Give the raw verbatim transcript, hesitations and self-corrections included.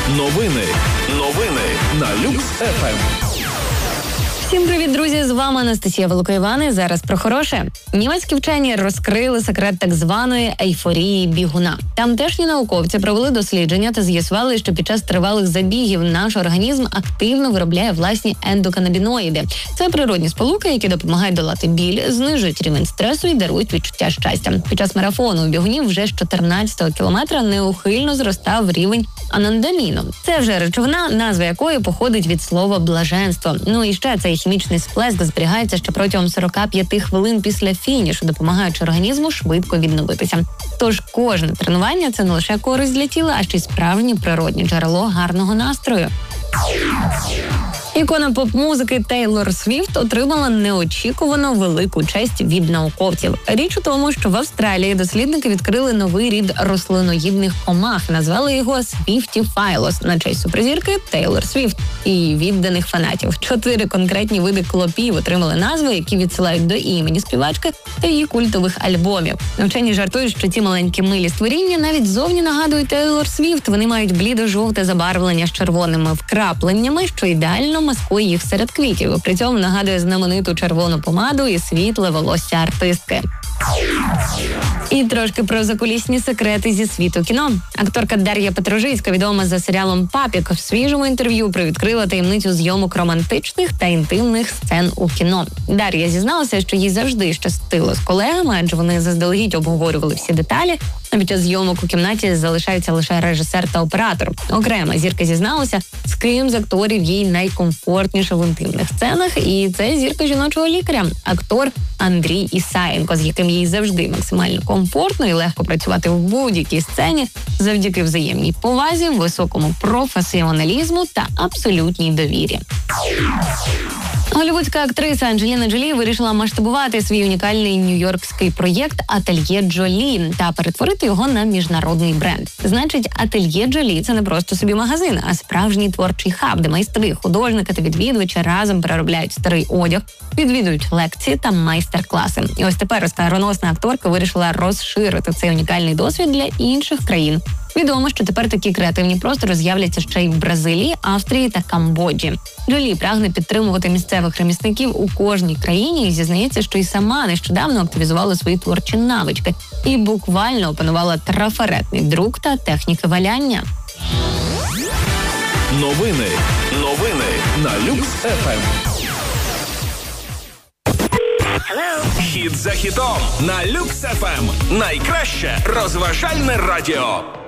Новини. Новини на Люкс еф ем. Всім привіт, друзі! З вами Анастасія Великоївани. Зараз про хороше. Німецькі вчені розкрили секрет так званої ейфорії бігуна. Тамтешні науковці провели дослідження та з'ясували, що під час тривалих забігів наш організм активно виробляє власні ендоканабіноїди. Це природні сполуки, які допомагають долати біль, знижують рівень стресу і дарують відчуття щастя. Під час марафону у бігунів вже з чотирнадцятого кілометра неухильно зростав рівень анандаміну. Це вже речовина, назва якої походить від слова блаженство. Ну і ще цей хімічний сплеск зберігається ще протягом сорок п'ять хвилин після фінішу, допомагаючи організму швидко відновитися. Тож кожне тренування – це не лише користь для тіла, а ще й справжнє природнє джерело гарного настрою. Ікона поп-музики Тейлор Свіфт отримала неочікувано велику честь від науковців. Річ у тому, що в Австралії дослідники відкрили новий рід рослиноїдних комах. Назвали його Свіфтіфайлос на честь суперзірки Тейлор Свіфт і відданих фанатів. Чотири конкретні види клопів отримали назви, які відсилають до імені співачки та її культових альбомів. Вчені жартують, що ці маленькі милі створіння навіть зовні нагадують Тейлор Свіфт. Вони мають блідо-жовте забарвлення з червоними вкрапленнями, що ідеально маскує їх серед квітів. При цьому нагадує знамениту червону помаду і світле волосся артистки. І трошки про закулісні секрети зі світу кіно. Акторка Дар'я Петрожицька, відома за серіалом «Папік», в свіжому інтерв'ю привідкрила таємницю зйомок романтичних та інтимних сцен у кіно. Дар'я зізналася, що їй завжди щастило з колегами, адже вони заздалегідь обговорювали всі деталі. А під час зйомок у кімнаті залишаються лише режисер та оператор. Окремо зірка зізналася, з ким з акторів їй найкомфортніше в інтимних сценах, і це зірка жіночого лікаря, актор Андрій Ісаєнко, з яким їй завжди максимально комфортно і легко працювати в будь-якій сцені завдяки взаємній повазі, високому професіоналізму та абсолютній довірі. Голлівудська актриса Анджеліна Джолі вирішила масштабувати свій унікальний нью-йоркський проєкт «Ательє Джолі» та перетворити його на міжнародний бренд. Значить, «Ательє Джолі» – це не просто собі магазин, а справжній творчий хаб, де майстри, художники та відвідувачі разом переробляють старий одяг, відвідують лекції та майстер-класи. І ось тепер оскароносна акторка вирішила розширити цей унікальний досвід для інших країн. Відомо, що тепер такі креативні простори з'являться ще й в Бразилії, Австрії та Камбоджі. Джолі прагне підтримувати місцевих ремісників у кожній країні і зізнається, що й сама нещодавно активізувала свої творчі навички і буквально опанувала трафаретний друк та техніки валяння. Новини. Новини на Люкс еф ем. Хіт за хітом на Люкс еф ем. Найкраще розважальне радіо.